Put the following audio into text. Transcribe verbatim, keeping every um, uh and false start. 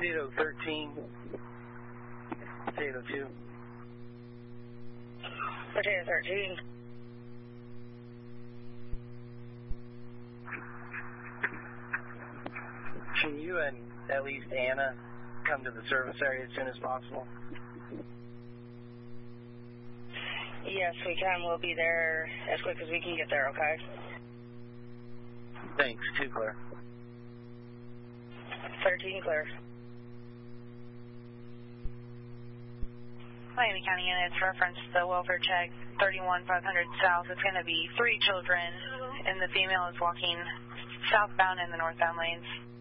Zero thirteen. Zero two. Potato thirteen. Can you and at least Anna come to the service area as soon as possible? Yes, we can. We'll be there as quick as we can get there, okay? Thanks. Two clear. thirteen clear. Miami County units reference the welfare check thirty-one five hundred south. It's going to be three children, and the female is walking southbound in the northbound lanes.